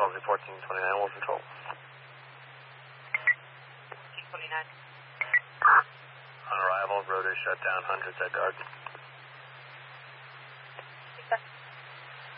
LZ 1429, Wolf Control. 1429. On arrival, rotor shut down, 100 at guard.